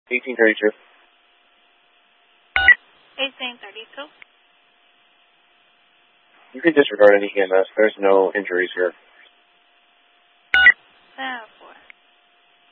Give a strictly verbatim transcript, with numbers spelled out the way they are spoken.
eighteen thirty-two. eighteen thirty-two. You can disregard any E M S. There's no injuries here. Yeah.